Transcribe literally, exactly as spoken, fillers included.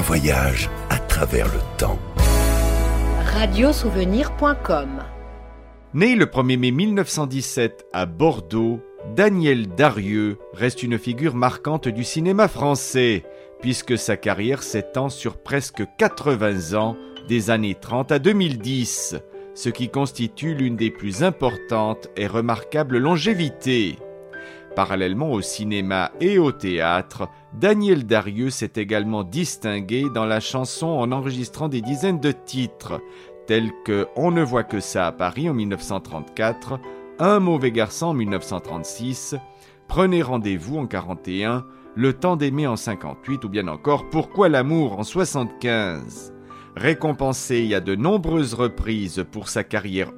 voyage à travers le temps. radiosouvenir point com. Né le premier mai mille neuf cent dix-sept à Bordeaux, Daniel Darieux reste une figure marquante du cinéma français, puisque sa carrière s'étend sur presque quatre-vingts ans, des années trente à deux mille dix, ce qui constitue l'une des plus importantes et remarquables longévités. Parallèlement au cinéma et au théâtre, Daniel Darieux s'est également distingué dans la chanson en enregistrant des dizaines de titres, tels que On ne voit que ça à Paris en mille neuf cent trente-quatre, Un mauvais garçon en mille neuf cent trente-six, Prenez rendez-vous en quarante et un, Le temps d'aimer en cinquante-huit ou bien encore Pourquoi l'amour en soixante-quinze. Récompensé à de nombreuses reprises pour sa carrière